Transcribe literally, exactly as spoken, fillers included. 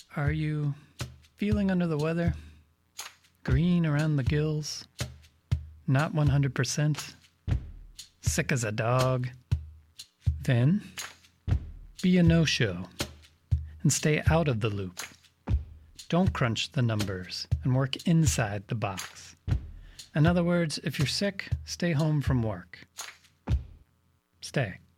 Are you feeling under the weather? Green around the gills? Not one hundred percent? Sick as a dog? Then be a no-show and stay out of the loop. Don't crunch the numbers and work inside the box. In other words, if you're sick, stay home from work. Stay.